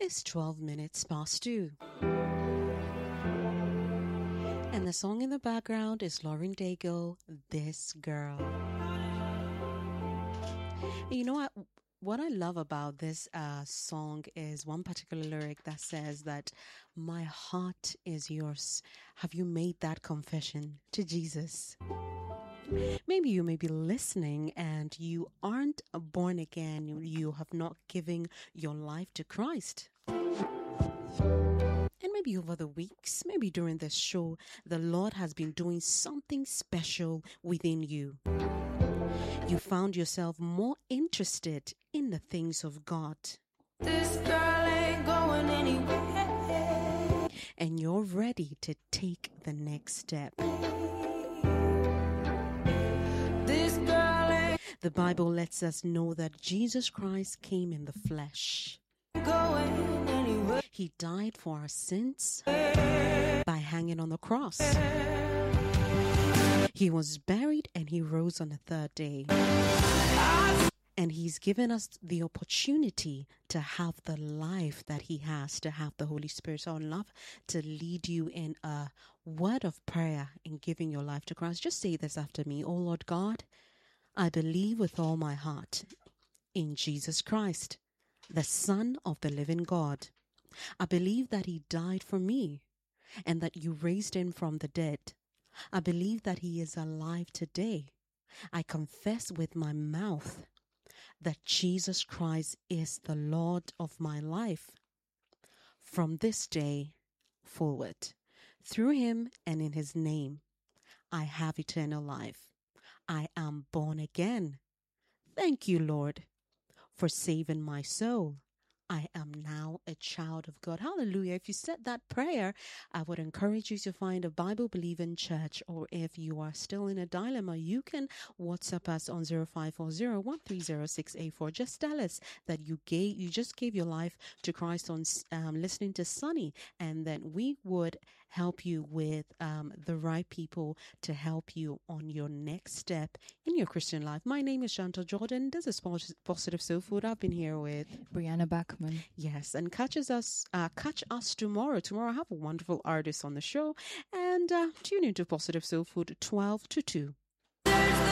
It's 12 minutes past 2. And the song in the background is Lauren Daigle, This Girl. You know what I love about this song is one particular lyric that says that my heart is yours. Have you made that confession to Jesus? Maybe you may be listening and you aren't born again. You have not given your life to Christ. And maybe over the weeks, maybe during this show, the Lord has been doing something special within you. You found yourself more interested in the things of God. This girl ain't going anywhere. And you're ready to take the next step. This girl ain't The Bible lets us know that Jesus Christ came in the flesh. going anywhere. He died for our sins by hanging on the cross. He was buried and he rose on the third day. And he's given us the opportunity to have the life that he has, to have the Holy Spirit. So I'd love to lead you in a word of prayer in giving your life to Christ. Just say this after me. Oh Lord God, I believe with all my heart in Jesus Christ, the Son of the living God. I believe that he died for me and that you raised him from the dead. I believe that he is alive today. I confess with my mouth that Jesus Christ is the Lord of my life. From this day forward, through him and in his name, I have eternal life. I am born again. Thank you, Lord, for saving my soul. I am now a child of God. Hallelujah. If you said that prayer, I would encourage you to find a Bible-believing church, or if you are still in a dilemma, you can WhatsApp us on 0540-130-684. Just tell us that you just gave your life to Christ on listening to Sunny, and then we would help you with the right people to help you on your next step in your Christian life. My name is Chantal Jordan. This is Positive Soul Food. I've been here with Brianna Bachman. Yes, and catch us tomorrow. Tomorrow I have a wonderful artist on the show, and tune into Positive Soul Food 12 to 2.